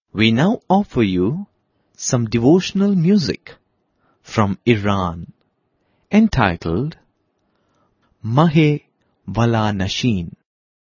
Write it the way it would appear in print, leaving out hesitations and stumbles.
We now offer you some devotional music from Iran entitled Mahe Wala Nashin.